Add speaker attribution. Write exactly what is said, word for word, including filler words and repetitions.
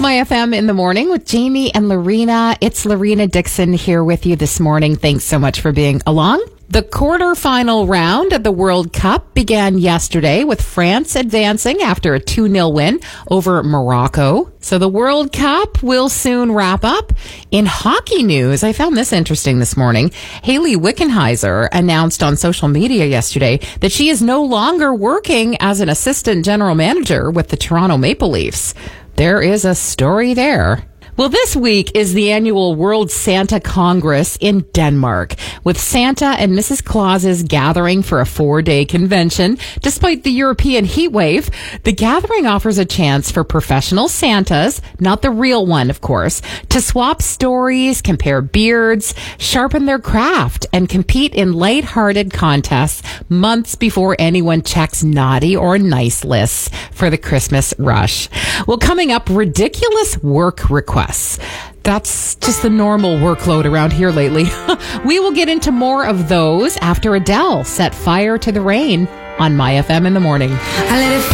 Speaker 1: My F M in the morning with Jamie and Lorena. It's Lorena Dixon here with you this morning. Thanks so much for being along. The quarterfinal round of the World Cup began yesterday with France advancing after a two nil win over Morocco. So the World Cup will soon wrap up. In hockey news, I found this interesting this morning. Hayley Wickenheiser announced on social media yesterday that she is no longer working as an assistant general manager with the Toronto Maple Leafs. There is a story there. Well, this week is the annual World Santa Congress in Denmark, with Santa and Missus Claus's gathering for a four-day convention. Despite the European heat wave, the gathering offers a chance for professional Santas, not the real one, of course, to swap stories, compare beards, sharpen their craft, and compete in lighthearted contests months before anyone checks naughty or nice lists for the Christmas rush. Well, coming up, ridiculous work requests. That's just the normal workload around here lately. We will get into more of those after Adele set fire to the rain on My F M in the morning. I let it